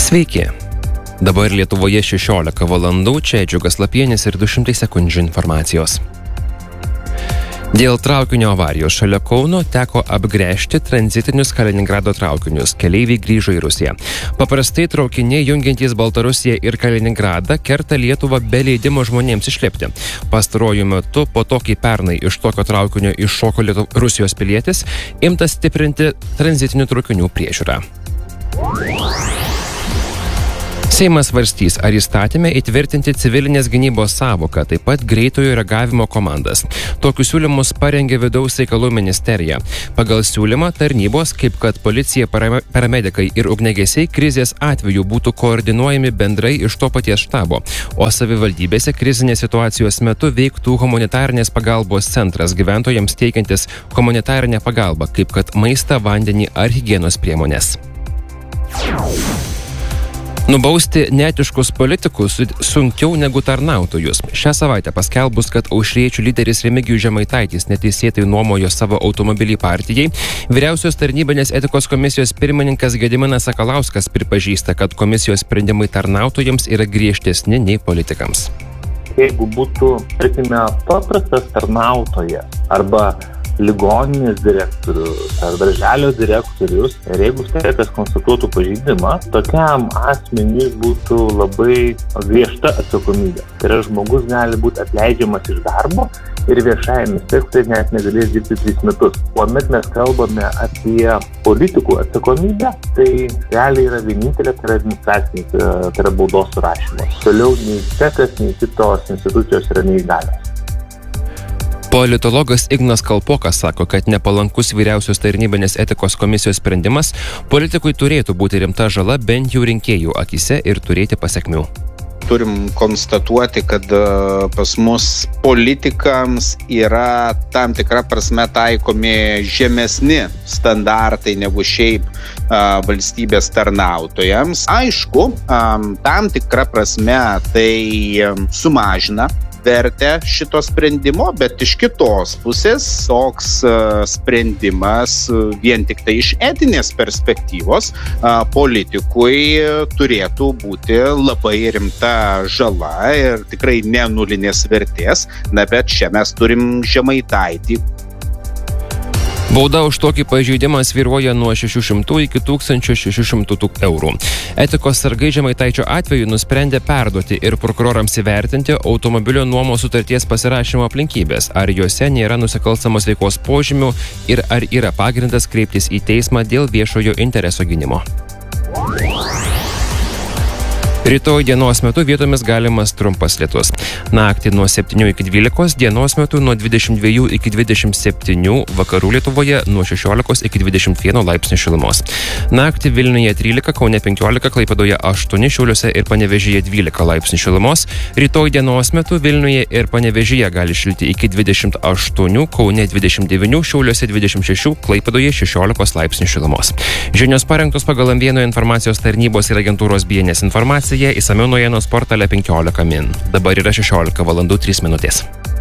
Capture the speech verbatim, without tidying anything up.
Sveiki. Dabar Lietuvoje šešiolika valandų, čia Džiugas Lapienis ir du šimtai sekundžių informacijos. Dėl traukinio avarijos šalia Kauno teko apgręžti tranzitinius Kaliningrado traukinius. Keleiviai grįžo į Rusiją. Paprastai traukiniai jungiantys Baltarusiją ir Kaliningradą kerta Lietuvą be leidimo žmonėms išlipti. Pastaruoju metu, po to, kai pernai iš tokio traukinio iššoko Lietu... Rusijos pilietis, imtas stiprinti tranzitinių traukinių priežiūrą. Seimas svarstys, ar įstatyme įtvirtinti civilinės gynybos sąvoką, taip pat greitojo reagavimo komandas. Tokius siūlymus parengė Vidaus reikalų ministerija. Pagal siūlymą tarnybos, kaip kad policija, paramedikai ir ugniagesiai krizės atveju būtų koordinuojami bendrai iš to paties štabo, o savivaldybėse krizinės situacijos metu veiktų humanitarinės pagalbos centras gyventojams teikiantis humanitarinę pagalbą, kaip kad maistą, vandenį ar higienos priemonės. Nubausti neetiškus politikus sunkiau negu tarnautojus. Šią savaitę paskelbus, kad aušriečių lyderis Remigijus Žemaitaitis neteisėtai nuomojo savo automobilį partijai, Vyriausios tarnybinės etikos komisijos pirmininkas Gediminas Sakalauskas pripažįsta, kad komisijos sprendimai tarnautojams yra griežtesni nei politikams. Jeigu būtų, tarkime, paprastas tarnautojas arba ligoninės direktorius ar darželio direktorius, ir jeigu streikas konstatuotų pažeidimą, tokiam asmeniui būtų labai griežta atsakomybė. Tai yra, žmogus gali būti atleidžiamas iš darbo ir viešajame sektoriuje net negalės dirbti tris metus. Kuomet mes kalbame apie politikų atsakomybę, tai realiai yra vienintelė, tai yra administracinis, tai yra baudos surašymas. Toliau nei sekas, nei kitos institucijos yra neįgalios. Politologas Ignas Kalpokas sako, kad nepalankus Vyriausios tarnybinės etikos komisijos sprendimas politikui turėtų būti rimta žala bent jau rinkėjų akise ir turėti pasekmių. Turim konstatuoti, kad pas mus politikams yra tam tikra prasme taikomi žemesni standartai negu šiaip a, valstybės tarnautojams. Aišku, a, tam tikra prasme tai sumažina vertę šito sprendimo, bet iš kitos pusės toks uh, sprendimas uh, vien tik tai iš etinės perspektyvos uh, politikui turėtų būti labai rimta žala ir tikrai ne nulinės vertės, na bet čia mes turim Žemaitaitį. Bauda už tokį pažeidimą svyruoja nuo šešių šimtų iki tūkstančio šešių šimtų eurų. Etikos sargai Žemaitaičio atveju nusprendė perduoti ir prokurorams įvertinti automobilio nuomos sutarties pasirašymo aplinkybės, ar juose nėra nusikalstamos veikos požymių ir ar yra pagrindas kreiptis į teismą dėl viešojo intereso gynimo. Rytoj dienos metu vietomis galimas trumpas lietus. Naktį nuo septynių iki dvylikos, dienos metu nuo dvidešimt dviejų iki dvidešimt septynių, vakarų Lietuvoje nuo šešiolikos iki dvidešimt vieno laipsnių šilumos. Naktį Vilniuje trylika, Kaune penkiolika, Klaipėdoje aštuoni, Šiauliuose ir Panevėžyje dvylika laipsnių šilumos. Rytoj dienos metu Vilniuje ir Panevėžyje gali šilti iki dvidešimt aštuonių, Kaune dvidešimt devynių, Šiauliuose dvidešimt šešių, Klaipėdoje šešiolikos laipsnių šilumos. Žinios parengtos pagal M vienas informacijos tarnybos ir agentūros B N S informaciją. Įsamiau naujienos portale penkiolika min. Dabar yra šešiolika valandų trys minutės.